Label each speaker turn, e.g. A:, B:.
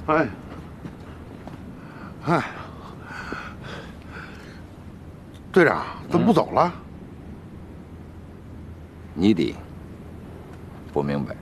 A: 哎，哎，队长怎么不走了？
B: 你得不明白，